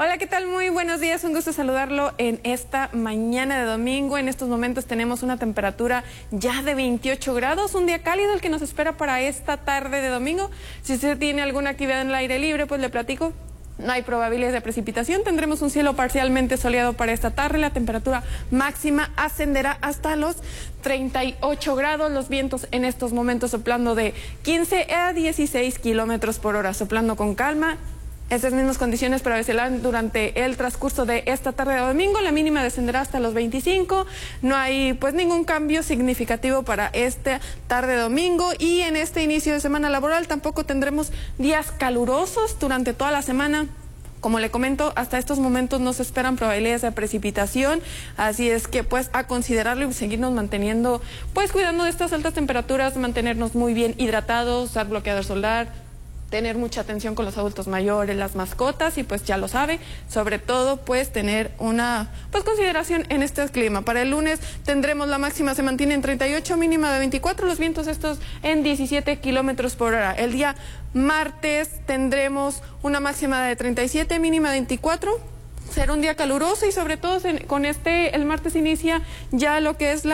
Hola, ¿qué tal? Muy buenos días, un gusto saludarlo en esta mañana de domingo. En estos momentos tenemos una temperatura ya de 28 grados, un día cálido el que nos espera para esta tarde de domingo. Si usted tiene alguna actividad en el aire libre, pues le platico. No hay probabilidades de precipitación, tendremos un cielo parcialmente soleado para esta tarde, la temperatura máxima ascenderá hasta los 38 grados, los vientos en estos momentos soplando de 15 a 16 kilómetros por hora, soplando con calma. Estas mismas condiciones prevalecerán durante el transcurso de esta tarde de domingo. La mínima descenderá hasta los 25. No hay pues ningún cambio significativo para esta tarde de domingo. Y en este inicio de semana laboral tampoco tendremos días calurosos durante toda la semana. Como le comento, hasta estos momentos no se esperan probabilidades de precipitación, así es que pues a considerarlo y seguirnos manteniendo, pues cuidando de estas altas temperaturas, mantenernos muy bien hidratados, usar bloqueador solar, tener mucha atención con los adultos mayores, las mascotas y pues ya lo sabe, sobre todo pues tener una consideración en este clima. Para el lunes tendremos la máxima se mantiene en 38, mínima de 24, los vientos estos en 17 kilómetros por hora. El día martes tendremos una máxima de 37, mínima de 24. Será un día caluroso y sobre todo con el martes inicia ya lo que es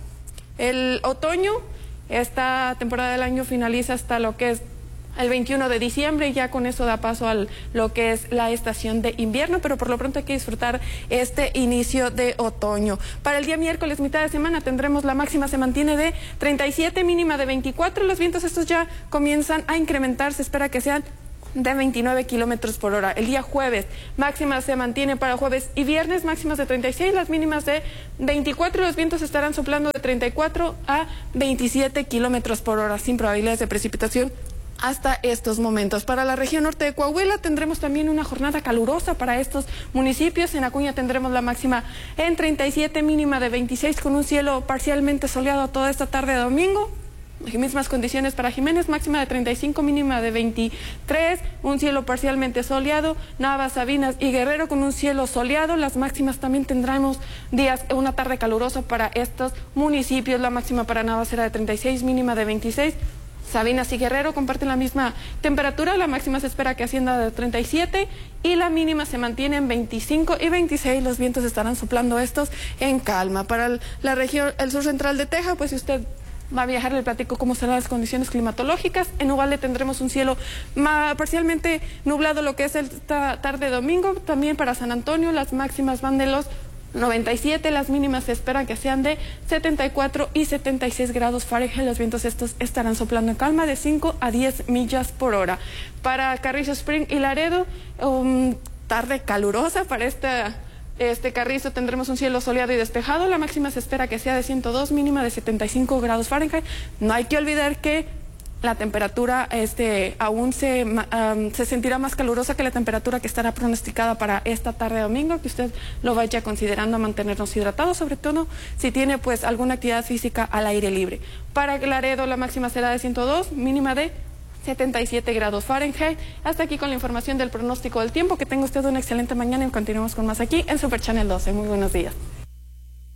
el otoño. Esta temporada del año finaliza hasta lo que es el 21 de diciembre, y ya con eso da paso a lo que es la estación de invierno, pero por lo pronto hay que disfrutar este inicio de otoño. Para el día miércoles, mitad de semana, tendremos la máxima se mantiene de 37, mínima de 24, los vientos estos ya comienzan a incrementar, se espera que sean de 29 kilómetros por hora. El día jueves, máxima se mantiene para jueves y viernes, máximas de 36, las mínimas de 24, y los vientos estarán soplando de 34 a 27 kilómetros por hora, sin probabilidades de precipitación hasta estos momentos. Para la región norte de Coahuila tendremos también una jornada calurosa para estos municipios. En Acuña tendremos la máxima en 37, mínima de 26, con un cielo parcialmente soleado toda esta tarde de domingo. Mismas condiciones para Jiménez, máxima de 35, mínima de 23, un cielo parcialmente soleado. Navas, Sabinas y Guerrero con un cielo soleado. Las máximas también tendremos una tarde calurosa para estos municipios. La máxima para Navas será de 36, mínima de 26. Sabinas y Guerrero comparten la misma temperatura, la máxima se espera que ascienda de 37 y la mínima se mantiene en 25 y 26, los vientos estarán soplando estos en calma. Para la región, el sur central de Texas, pues si usted va a viajar, le platico cómo serán las condiciones climatológicas. En Uvalde tendremos un cielo parcialmente nublado lo que es esta tarde domingo. También para San Antonio las máximas van de los 97, las mínimas se esperan que sean de 74 y 76 grados Fahrenheit. Los vientos estos estarán soplando en calma de 5 a 10 millas por hora. Para Carrizo Spring y Laredo, tarde calurosa para este Carrizo tendremos un cielo soleado y despejado. La máxima se espera que sea de 102, mínima de 75 grados Fahrenheit. No hay que olvidar que la temperatura aún se sentirá más calurosa que la temperatura que estará pronosticada para esta tarde de domingo, que usted lo vaya considerando a mantenernos hidratados, sobre todo si tiene pues alguna actividad física al aire libre. Para Laredo la máxima será de 102, mínima de 77 grados Fahrenheit. Hasta aquí con la información del pronóstico del tiempo. Que tenga usted una excelente mañana y continuamos con más aquí en Super Channel 12. Muy buenos días.